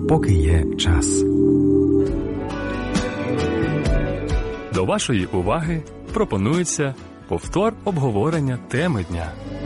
поки є час. До вашої уваги пропонується повтор обговорення теми дня.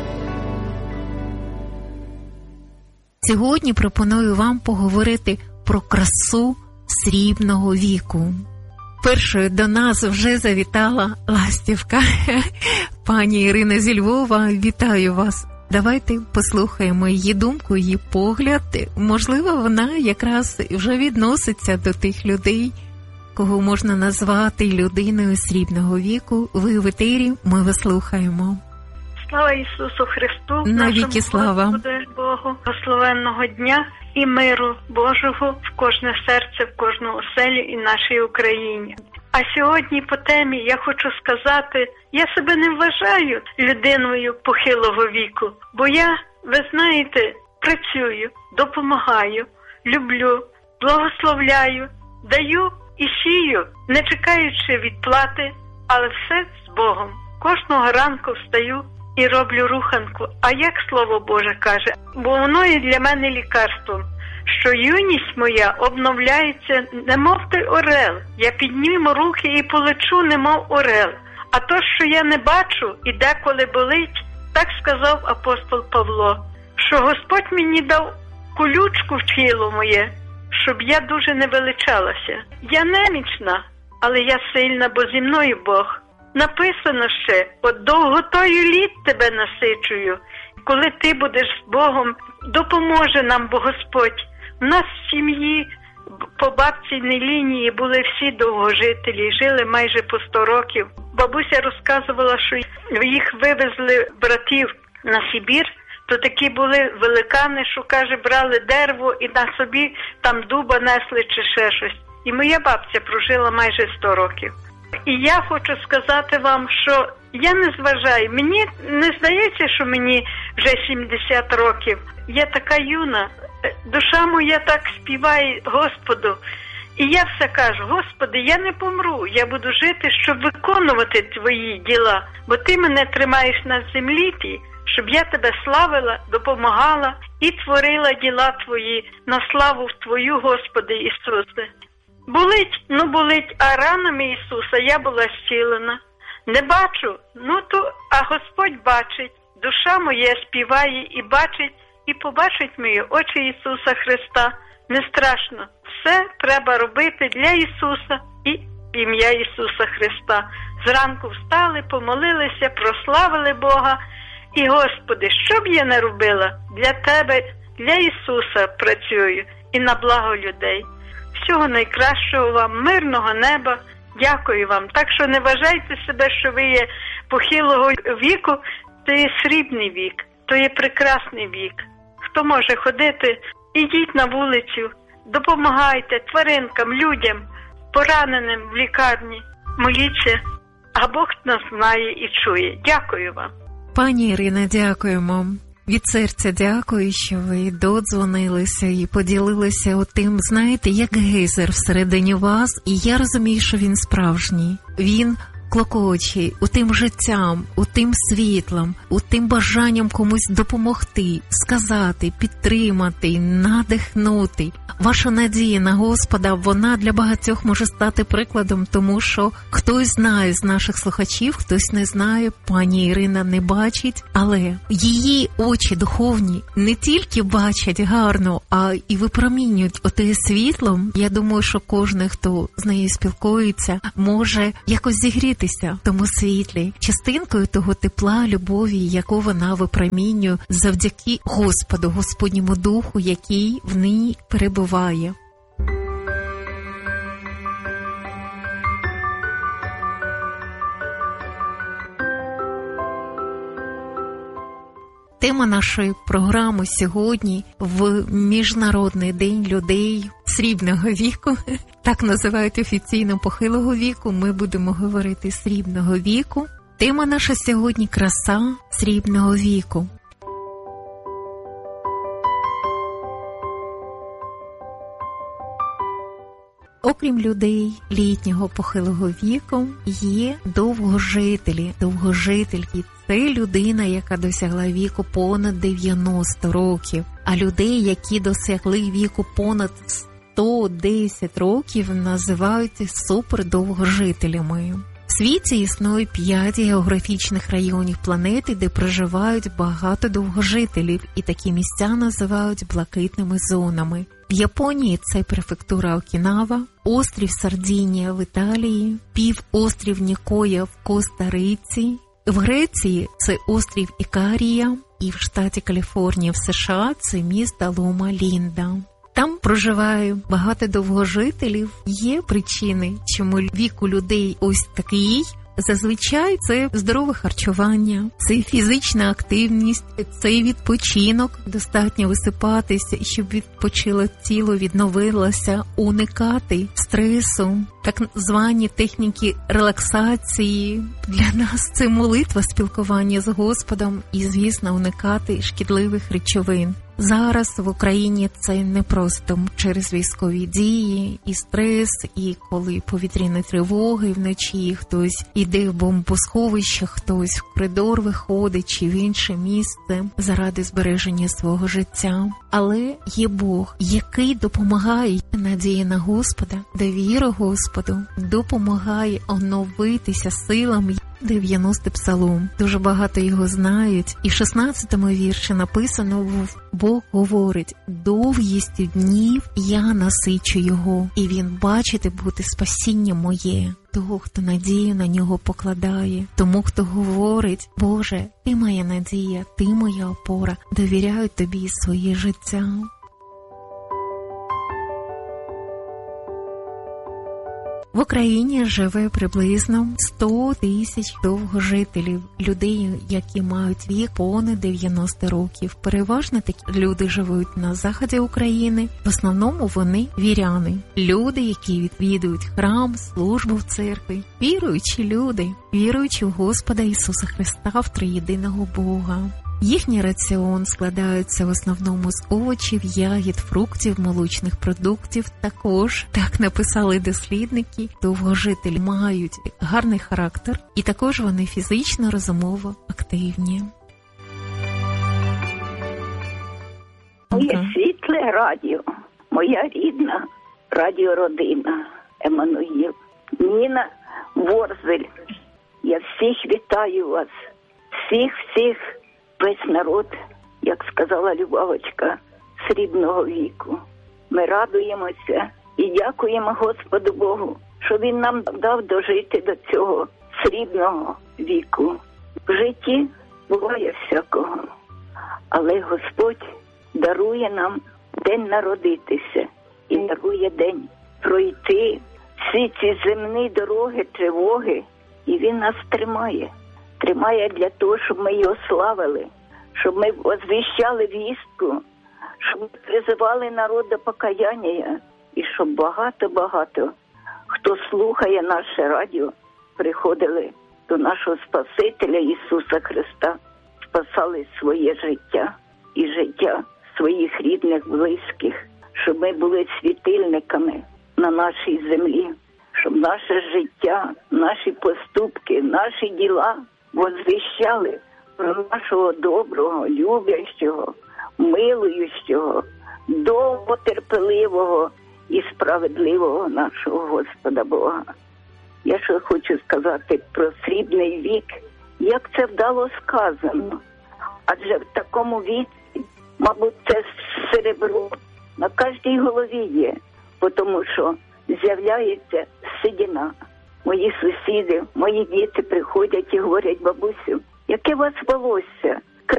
Сьогодні пропоную вам поговорити про красу срібного віку. Першою до нас вже завітала ластівка. Пані Ірина зі Львова, вітаю вас. Давайте послухаємо її думку, її погляд. Можливо, вона якраз вже відноситься до тих людей, кого можна назвати людиною срібного віку. Ви в етері, ми вас слухаємо. Слава Ісусу Христу, навіки слава. Господи Богу, благословенного дня і миру Божого в кожне серце, в кожну оселю і нашій Україні. А сьогодні по темі я хочу сказати, я себе не вважаю людиною похилого віку, бо я, ви знаєте, працюю, допомагаю, люблю, благословляю, даю і сію, не чекаючи відплати, але все з Богом. Кожного ранку встаю і роблю руханку. А як Слово Боже каже, бо воно є для мене лікарством, що юність моя обновляється, немов той орел. Я підніму руки і полечу, немов орел. А то, що я не бачу і деколи болить, так сказав апостол Павло, що Господь мені дав колючку в тіло моє, щоб я дуже не величалася. Я немічна, але я сильна, бо зі мною Бог. Написано ще, от довготою літ тебе насичую. Коли ти будеш з Богом, допоможе нам Бо Господь. У нас в сім'ї по бабціній лінії були всі довгожителі, жили майже по 100 років. Бабуся розказувала, що їх вивезли братів на Сибір, то такі були великани, що, каже, брали дерево і на собі там дуба несли чи ще щось. І моя бабця прожила майже 100 років. І я хочу сказати вам, що я не зважаю. Мені не здається, що мені вже 70 років. Я така юна. Душа моя так співає Господу. І я все кажу, Господи, я не помру. Я буду жити, щоб виконувати Твої діла. Бо Ти мене тримаєш на землі тій, щоб я Тебе славила, допомагала і творила діла Твої на славу Твою, Господи Ісусе. Болить, болить, а ранами Ісуса я була зцілена. Не бачу, а Господь бачить. Душа моя співає і бачить, і побачить мої очі Ісуса Христа. Не страшно. Все треба робити для Ісуса і ім'я Ісуса Христа. Зранку встали, помолилися, прославили Бога. І, Господи, що б я не робила, для Тебе, для Ісуса працюю і на благо людей. Всього найкращого вам, мирного неба. Дякую вам. Так що не вважайте себе, що ви є похилого віку. То є срібний вік, то є прекрасний вік. Хто може ходити, ідіть на вулицю, допомагайте тваринкам, людям, пораненим в лікарні. Моліться, а Бог нас знає і чує. Дякую вам. Пані Ірина, дякуємо. Від серця дякую, що ви додзвонилися і поділилися отим, знаєте, як гейзер всередині вас. І я розумію, що він справжній. Він клокоче у тим життям, у тим світлом, у тим бажанням комусь допомогти, сказати, підтримати, надихнути. Ваша надія на Господа, вона для багатьох може стати прикладом, тому що хтось знає з наших слухачів, хтось не знає, пані Ірина не бачить, але її очі духовні не тільки бачать гарно, а і випромінюють оте світлом. Я думаю, що кожен, хто з нею спілкується, може якось зігрітися в тому світлі, частинкою того тепла, любові, яку вона випромінює завдяки Господу, Господньому Духу, який в ній перебуває. Тема нашої програми сьогодні в Міжнародний день людей срібного віку. Так називають офіційно похилого віку. Ми будемо говорити срібного віку. Тема наша сьогодні – краса срібного віку. Окрім людей літнього похилого віку, є довгожителі, довгожительки. Це людина, яка досягла віку понад 90 років. А людей, які досягли віку понад 110 років називають супердовгожителями. В світі існує 5 географічних районів планети, де проживають багато довгожителів, і такі місця називають блакитними зонами. В Японії це префектура Окінава, острів Сардінія в Італії, півострів Нікоя в Коста-Риці, в Греції це острів Ікарія, і в штаті Каліфорнія в США це місто Лома-Лінда. Там проживає багато довгожителів. Є причини, чому вік у людей ось такий. Зазвичай це здорове харчування, це фізична активність, це відпочинок. Достатньо висипатися, щоб відпочило тіло, відновилося, уникати стресу, так звані техніки релаксації. Для нас це молитва, спілкування з Господом і, звісно, уникати шкідливих речовин. Зараз в Україні це не просто через військові дії і стрес, і коли повітряні тривоги вночі, хтось іде в бомбосховище, хтось в коридор виходить чи в інше місце заради збереження свого життя. Але є Бог, який допомагає, надія на Господа, довіра Господу, допомагає оновитися силами. 90-й псалом. Дуже багато його знають. І в 16-му вірші написано: Бог говорить: довгістю днів я насичу його, і він бачити буде спасіння моє. Того, хто надію на нього покладає. Тому, хто говорить: Боже, ти моя надія, ти моя опора, довіряю тобі своє життя. В Україні живе приблизно 100 тисяч довгожителів, людей, які мають вік понад 90 років. Переважно такі люди живуть на заході України. В основному вони віряни. Люди, які відвідують храм, службу в церкві. Віруючі люди, віруючи в Господа Ісуса Христа, в триєдиного Бога. Їхній раціон складається в основному з овочів, ягід, фруктів, молочних продуктів. Також, так написали дослідники, довгожителі мають гарний характер і також вони фізично, розумово активні. Моє світле радіо, моя рідна радіородина Еммануїл, Ніна Ворзель. Я всіх вітаю вас, всіх, весь народ, як сказала Любавочка, срібного віку. Ми радуємося і дякуємо Господу Богу, що Він нам дав дожити до цього срібного віку. В житті буває всякого, але Господь дарує нам день народитися і дарує день пройти всі ці земні дороги, тривоги, і Він нас тримає. Тримає для того, щоб ми його славили, щоб ми возвіщали вістку, щоб ми призивали народ до покаяння, і щоб багато-багато, хто слухає наше радіо, приходили до нашого Спасителя Ісуса Христа, спасали своє життя і життя своїх рідних, близьких, щоб ми були світильниками на нашій землі, щоб наше життя, наші поступки, наші діла возвіщали про нашого доброго, люблячого, милуючого, довготерпеливого і справедливого нашого Господа Бога. Я що хочу сказати про срібний вік, як це вдало сказано. Адже в такому віці, мабуть, це серебро на кожній голові є, тому що з'являється седина. Мої сусіди, мої діти приходять і говорять: бабусю, яке у вас волосся,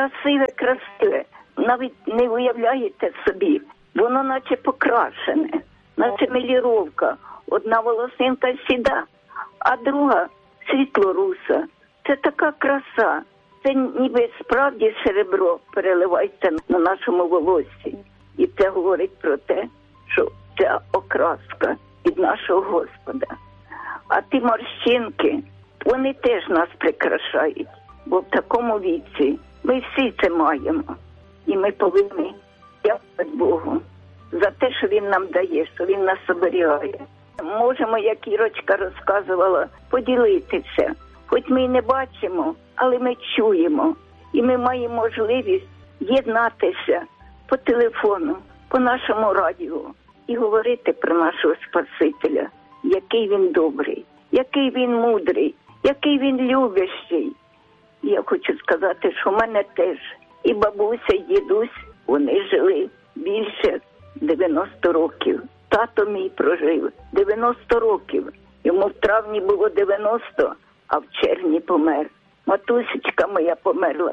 красиве, навіть не уявляєте собі, воно наче покрашене, наче меліровка, одна волосинка сіда, а друга світлоруса. Це така краса, це ніби справді серебро переливається на нашому волоссі. І це говорить про те, що ця окраска від нашого Господа. А ті морщинки, вони теж нас прикрашають, бо в такому віці ми всі це маємо. І ми повинні дякувати Богу за те, що Він нам дає, що Він нас оберігає. Можемо, як Ірочка розказувала, поділитися. Хоч ми й не бачимо, але ми чуємо. І ми маємо можливість єднатися по телефону, по нашому радіо. і говорити про нашого Спасителя, який він добрий, який він мудрий, який він любящий. І я хочу сказати, що в мене теж і бабуся, і дідусь, вони жили більше 90 років. Тато мій прожив 90 років. Йому в травні було 90, а в червні помер. Матусечка моя померла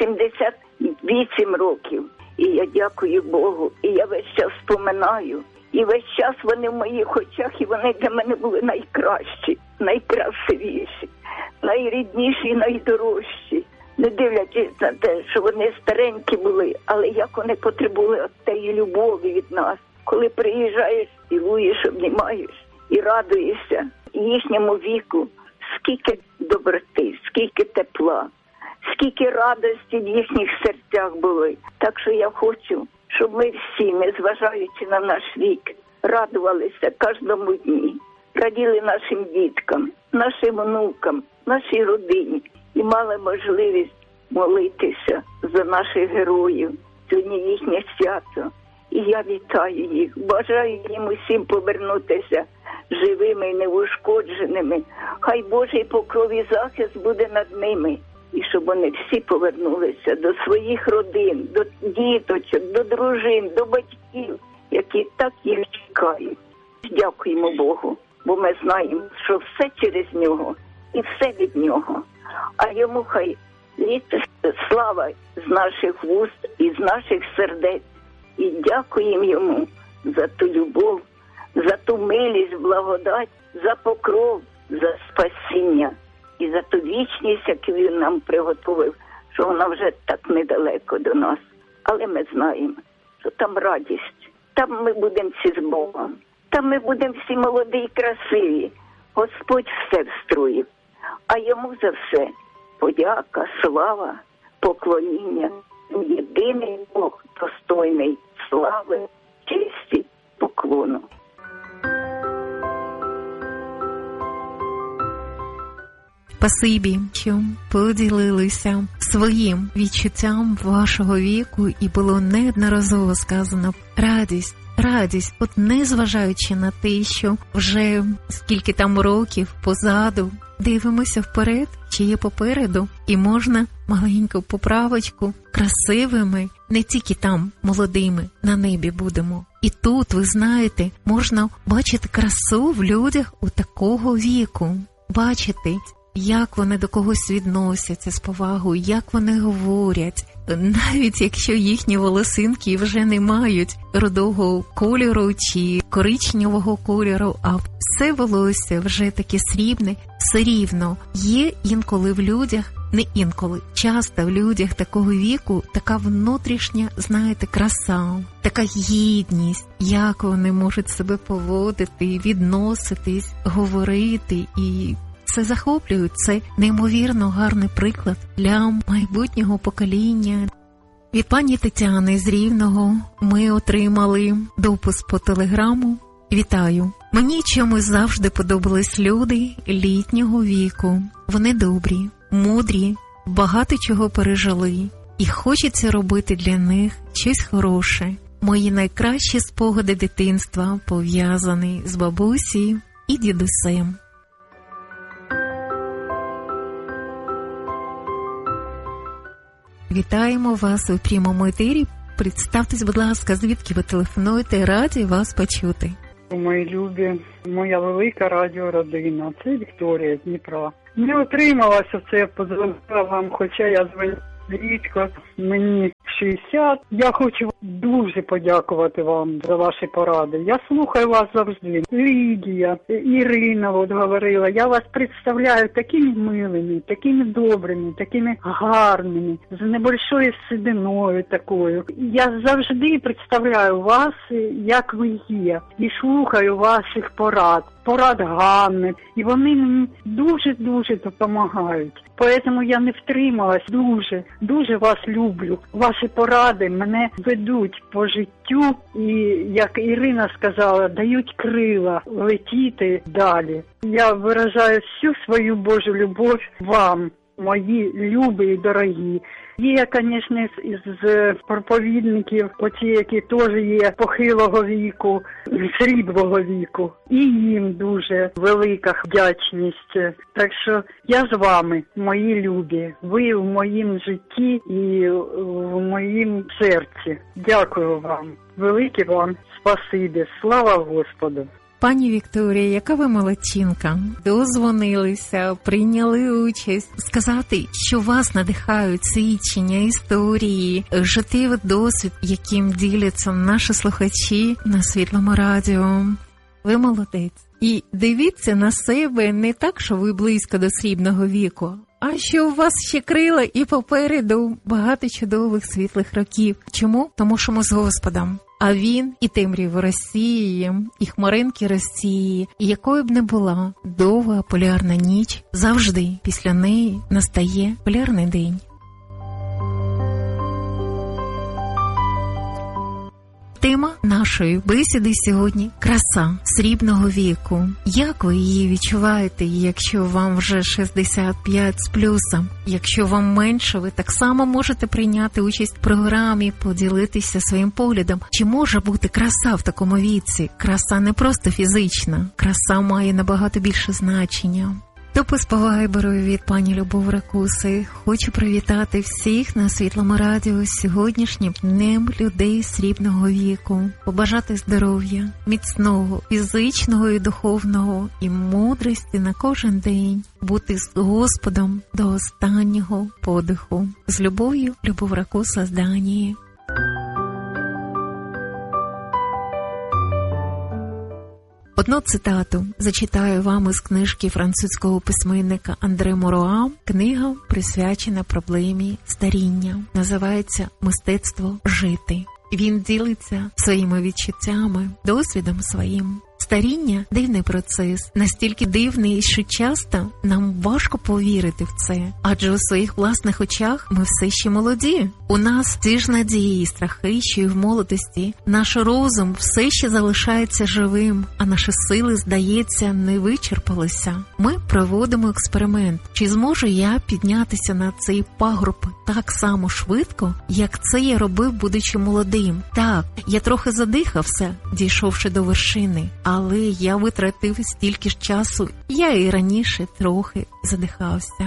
88 років. І я дякую Богу, і я весь час споминаю. І весь час вони в моїх очах, і вони для мене були найкращі, найкрасивіші, найрідніші і найдорожчі. Не дивлячись на те, що вони старенькі були, але як вони потребували тієї любові від нас. Коли приїжджаєш, цілуєш, обнімаєш і радуєшся їхньому віку, скільки доброти, скільки тепла, скільки радості в їхніх серцях було. Так що я хочу, щоб ми всі, незважаючи на наш вік, радувалися кожному дні, раділи нашим діткам, нашим онукам, нашій родині і мали можливість молитися за наших героїв. Сьогодні їхнє свято. І я вітаю їх, бажаю їм усім повернутися живими і неушкодженими. Хай Божий покров і захист буде над ними. І щоб вони всі повернулися до своїх родин, до діточок, до дружин, до батьків, які так їх чекають. Дякуємо Богу, бо ми знаємо, що все через нього і все від нього. А йому хай лється слава з наших вуст і з наших сердець. І дякуємо йому за ту любов, за ту милість, благодать, за покров, за спасіння і за ту вічність, яку він нам приготовив, що вона вже так недалеко до нас. Але ми знаємо, що там радість, там ми будемо всі з Богом, там ми будемо всі молоді і красиві. Господь все встроїв, а йому за все подяка, слава, поклоніння. Єдиний Бог достойний слави, честі, поклону. Спасибі, що поділилися своїм відчуттям вашого віку, і було неодноразово сказано радість, от незважаючи на те, що вже скільки там років позаду, дивимося вперед, чи є попереду, і можна маленьку поправочку, красивими, не тільки там молодими, на небі будемо. І тут, ви знаєте, можна бачити красу в людях у такого віку, бачити, як вони до когось відносяться з повагою, як вони говорять. Навіть якщо їхні волосинки вже не мають рудого кольору чи коричневого кольору, а все волосся вже таке срібне, все рівно. Є інколи в людях, не інколи, часто в людях такого віку така внутрішня, знаєте, краса, така гідність, як вони можуть себе поводити, відноситись, говорити, і це захоплює, це неймовірно гарний приклад для майбутнього покоління. Від пані Тетяни з Рівного ми отримали допис по телеграму. Вітаю! Мені чомусь завжди подобались люди літнього віку. Вони добрі, мудрі, багато чого пережили. І хочеться робити для них щось хороше. Мої найкращі спогади дитинства пов'язані з бабусею і дідусем. Вітаємо вас у прямому етері. Представтесь, будь ласка, звідки ви телефонуєте, раді вас почути. Мої любі, моя велика радіородина, це Вікторія з Дніпра. Не отрималася це, я подзвонила вам, хоча я дзвоню рідко, мені 60. Я хочу дуже подякувати вам за ваші поради. Я слухаю вас завжди. Лідія, Ірина от говорила, я вас представляю такими милими, такими добрими, такими гарними, з небольшою сединою такою. Я завжди представляю вас, як ви є, і слухаю ваших порад Ганни, і вони мені дуже-дуже допомагають. Тому я не втрималась, дуже вас люблю. Ваші поради мене ведуть по життю і, як Ірина сказала, дають крила летіти далі. Я виражаю всю свою Божу любов вам мої любі і дорогі. Є, звісно, з проповідників, оці, які теж є похилого віку, сріблого віку. І їм дуже велика вдячність. Так що я з вами, мої любі. Ви в моїм житті і в моїм серці. Дякую вам. Велике вам спасибі. Слава Господу. Пані Вікторія, яка ви молодчинка. Дозвонилися, прийняли участь. Сказати, що вас надихають свідчення, історії, життєвий досвід, яким діляться наші слухачі на Світлому радіо. Ви молодець. І дивіться на себе не так, що ви близько до срібного віку, а що у вас ще крила і попереду багато чудових світлих років. Чому? Тому що ми з Господом. А Він і темряву розсіє, і хмаринки розсіє, і якою б не була довга полярна ніч, завжди після неї настає полярний день. Тема нашої бесіди сьогодні – краса срібного віку. Як ви її відчуваєте, якщо вам вже 65 з плюсом? Якщо вам менше, ви так само можете прийняти участь в програмі, поділитися своїм поглядом. Чи може бути краса в такому віці? Краса не просто фізична, краса має набагато більше значення. Допис по вайберу від пані Любов Ракуси. Хочу привітати всіх на Світлому радіо з сьогоднішнім Днем людей срібного віку. Побажати здоров'я, міцного, фізичного і духовного, і мудрості на кожен день. Бути з Господом до останнього подиху. З любов'ю, Любов Ракуса з Данії. Одну цитату зачитаю вам із книжки французького письменника Андре Моруа. Книга присвячена проблемі старіння. Називається «Мистецтво жити». Він ділиться своїми відчуттями, досвідом своїм. Старіння – дивний процес, настільки дивний, що часто нам важко повірити в це. Адже у своїх власних очах ми все ще молоді. У нас ті ж надії і страхи, що й в молодості. Наш розум все ще залишається живим, а наші сили, здається, не вичерпалися. Ми проводимо експеримент. Чи зможу я піднятися на цей пагорб так само швидко, як це я робив, будучи молодим? Так, я трохи задихався, дійшовши до вершини. Але я витратив стільки ж часу, я і раніше трохи задихався.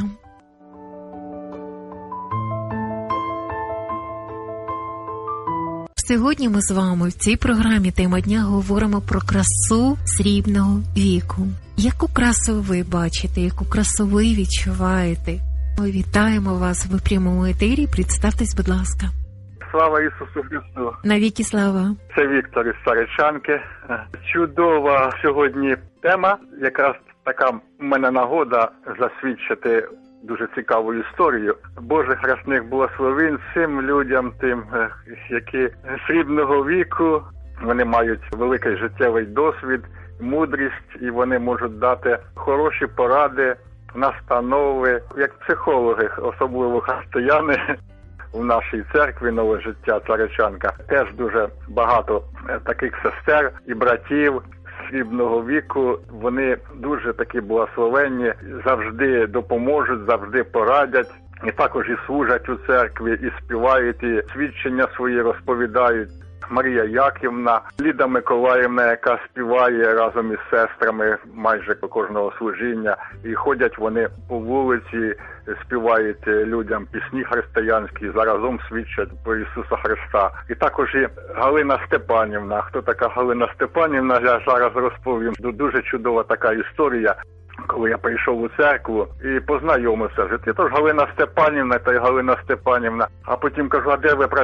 Сьогодні ми з вами в цій програмі «Тема дня» говоримо про красу срібного віку. Яку красу ви бачите, яку красу ви відчуваєте? Ми вітаємо вас в прямому етері. Представтесь, будь ласка. Слава Ісусу Христу! Навіки слава! Це Віктор із Саричанки. Чудова сьогодні тема. Якраз така в мене нагода засвідчити дуже цікаву історію. Божих рясних благословень всім людям, тим, які срібного віку, вони мають великий життєвий досвід, мудрість, і вони можуть дати хороші поради, настанови, як психологи, особливо християни. У нашій церкві «Нове життя» Царичанка теж дуже багато таких сестер і братів срібного віку. Вони дуже такі благословенні, завжди допоможуть, завжди порадять. І також і служать у церкві, і співають, і свідчення свої розповідають. Марія Яківна, Ліда Миколаївна, яка співає разом із сестрами майже кожного служіння. І ходять вони по вулиці, співають людям пісні християнські, заразом свідчать про Ісуса Христа. І також і Галина Степанівна. Хто така Галина Степанівна, я зараз розповім. Дуже чудова така історія. Коли я прийшов у церкву і познайомився з життям. Тож Галина Степанівна, та й Галина Степанівна. А потім кажу, а де ви працюєте?